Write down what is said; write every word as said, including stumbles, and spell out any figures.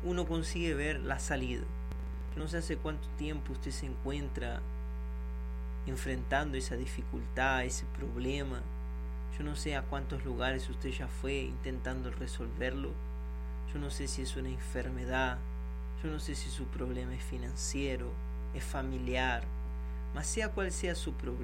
uno consigue ver la salida. Yo no sé hace cuánto tiempo usted se encuentra enfrentando esa dificultad, ese problema. Yo no sé a cuántos lugares usted ya fue intentando resolverlo. Yo no sé si es una enfermedad. Yo no sé si su problema es financiero, es familiar. Mas sea cual sea su problema,